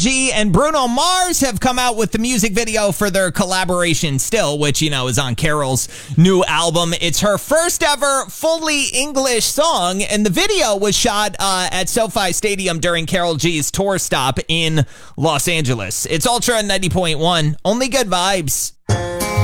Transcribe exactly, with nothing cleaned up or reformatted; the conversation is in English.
G and Bruno Mars have come out with the music video for their collaboration Still, which, you know, is on Carol's new album. It's her first ever fully English song, and the video was shot uh, at SoFi Stadium during Carol G's tour stop in Los Angeles. It's Ultra ninety point one. Only good vibes.